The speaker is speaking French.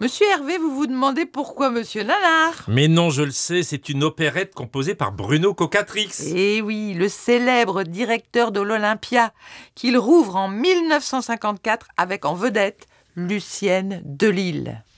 Monsieur Hervé, vous vous demandez pourquoi Monsieur Nanard? Mais non, je le sais, c'est une opérette composée par Bruno Cocatrix. Eh oui, le célèbre directeur de l'Olympia, qu'il rouvre en 1954 avec en vedette Lucienne Delille.